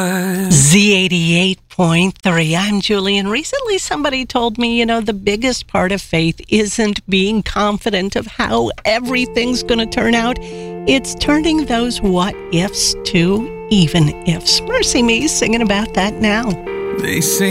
Z88.3. I'm Julie, and recently somebody told me, the biggest part of faith isn't being confident of how everything's going to turn out. It's turning those what ifs to even ifs. Mercy Me singing about that now. They say